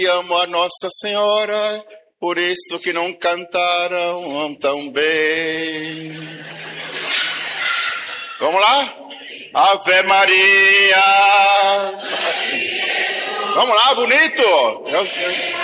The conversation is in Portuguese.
amo a Nossa Senhora, por isso que não cantaram tão bem. Vamos lá? Ave Maria. Vamos lá, bonito.